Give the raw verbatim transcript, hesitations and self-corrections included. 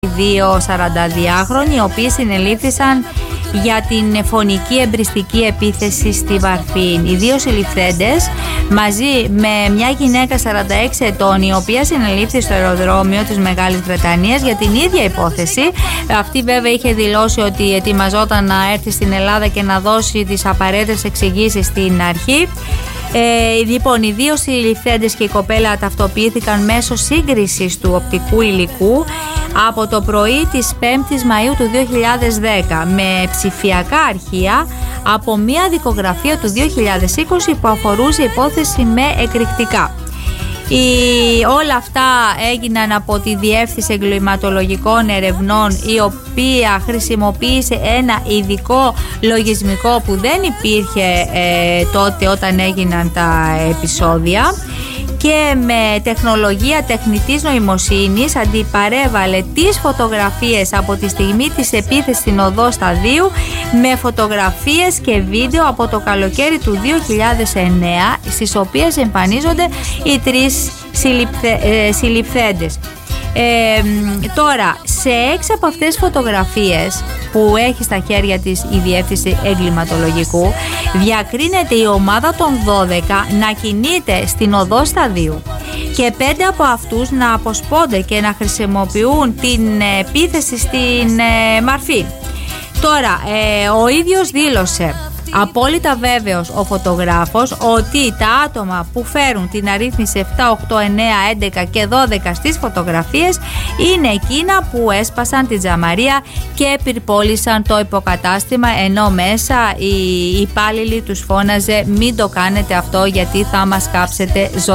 δύο σαρανταδυάχρονοι, οι οποίοι συνελήφθησαν για την φωνική εμπριστική επίθεση στη Βαρφήν. Οι δύο συλληφθέντες μαζί με μια γυναίκα σαράντα έξι ετών, η οποία συνελήφθη στο αεροδρόμιο της Μεγάλης Βρετανίας για την ίδια υπόθεση. Αυτή βέβαια είχε δηλώσει ότι ετοιμαζόταν να έρθει στην Ελλάδα και να δώσει τις απαραίτητες εξηγήσεις στην αρχή. Ε, λοιπόν, οι δύο συλληφθέντες και η κοπέλα ταυτοποιήθηκαν μέσω σύγκρισης του οπτικού υλικού από το πρωί της πέμπτης Μαΐου του δύο χιλιάδες δέκα με ψηφιακά αρχεία από μια δικογραφία του δύο χιλιάδες είκοσι που αφορούσε υπόθεση με εκρηκτικά. Η, όλα αυτά έγιναν από τη Διεύθυνση Εγκληματολογικών Ερευνών, η οποία χρησιμοποίησε ένα ειδικό λογισμικό που δεν υπήρχε ε, τότε όταν έγιναν τα επεισόδια, και με τεχνολογία τεχνητής νοημοσύνης αντιπαρέβαλε τις φωτογραφίες από τη στιγμή της επίθεσης στην οδό Σταδίου με φωτογραφίες και βίντεο από το καλοκαίρι του δύο χιλιάδες εννέα, στις οποίες εμφανίζονται οι τρεις συλληπθε, ε, συλληφθέντες. Ε, τώρα, σε έξι από αυτές τις φωτογραφίες που έχει στα χέρια της η Διεύθυνση Εγκληματολογικού, διακρίνεται η ομάδα των δώδεκα να κινείται στην οδό Σταδίου και πέντε από αυτούς να αποσπώνται και να χρησιμοποιούν την επίθεση στην ε, Μαρφή. Τώρα, ε, ο ίδιος δήλωσε, απόλυτα βέβαιος ο φωτογράφος, ότι τα άτομα που φέρουν την αρρύθμιση επτά, οκτώ, εννέα, έντεκα και δώδεκα στις φωτογραφίες είναι εκείνα που έσπασαν την τζαμαρία και πυρπόλησαν το υποκατάστημα, ενώ μέσα οι υπάλληλοι τους φώναζε «Μην το κάνετε αυτό γιατί θα μας κάψετε ζωή».